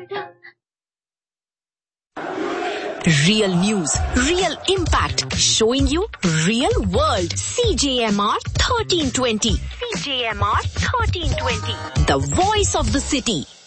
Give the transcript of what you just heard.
Real news, real impact, showing you real world. CJMR 1320. CJMR 1320. The voice of the city.